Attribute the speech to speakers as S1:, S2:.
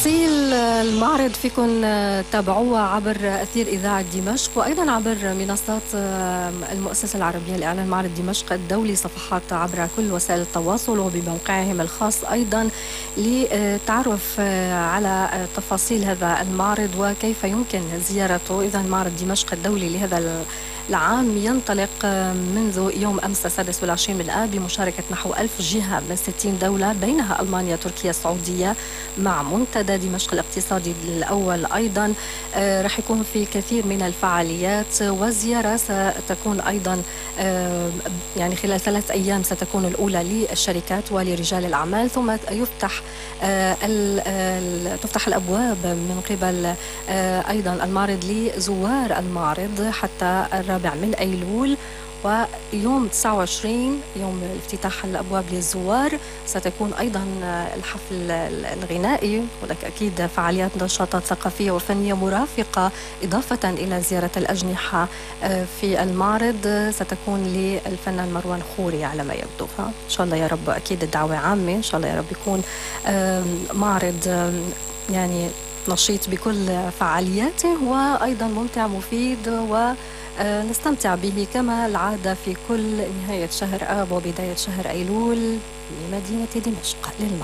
S1: تفاصيل المعرض فيكن تابعوها عبر أثير إذاعة دمشق وأيضا عبر منصات المؤسسة العربية لإعلان معرض دمشق الدولي، صفحات عبر كل وسائل التواصل وبموقعهم الخاص أيضا للتعرف على تفاصيل هذا المعرض وكيف يمكن زيارته. إذا معرض دمشق الدولي لهذا العام ينطلق منذ يوم أمس 26 من آب بمشاركة نحو 1000 جهة من 60 دولة بينها ألمانيا، تركيا، السعودية، مع منتدى دمشق الاقتصادي الأول. أيضا رح يكون في كثير من الفعاليات وزيارة ستكون أيضا يعني خلال 3 أيام ستكون الأولى للشركات ولرجال الأعمال، ثم تفتح الأبواب من قبل أيضا المعرض لزوار المعرض حتى 4 من أيلول. ويوم 29 يوم الافتتاح الأبواب للزوار ستكون أيضا الحفل الغنائي، هناك أكيد فعاليات نشاطات ثقافية وفنية مرافقة إضافة إلى زيارة الأجنحة في المعرض ستكون للفنان مروان خوري على ما يبدو. فإن شاء الله يا رب أكيد الدعوة عامة، إن شاء الله يا رب يكون معرض يعني نشيط بكل فعالياته وأيضا ممتع مفيد ونستمتع به كما العادة في كل نهاية شهر آب وبداية شهر أيلول لمدينة دمشق للمعرض.